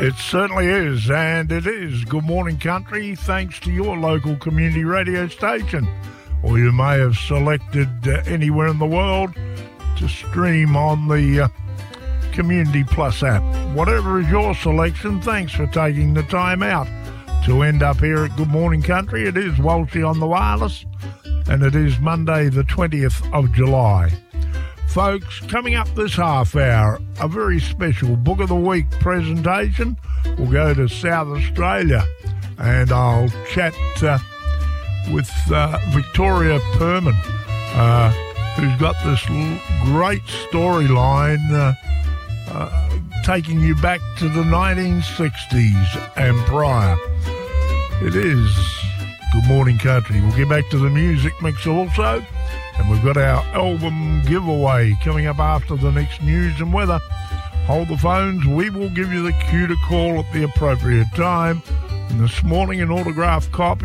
It certainly is, and it is Good Morning Country, thanks to your local community radio station. Or you may have selected anywhere in the world to stream on the Community Plus app. Whatever is your selection, thanks for taking the time out to end up here at Good Morning Country. It is Walshy on the wireless, and it is Monday the 20th of July. Folks, coming up this half hour, a very special Book of the Week presentation. We'll go to South Australia, and I'll chat with Victoria Perman, who's got this great storyline taking you back to the 1960s and prior. It is Good Morning Country. We'll get back to the music mix also. And we've got our album giveaway coming up after the next news and weather. Hold the phones. We will give you the cue to call at the appropriate time. And this morning, an autographed copy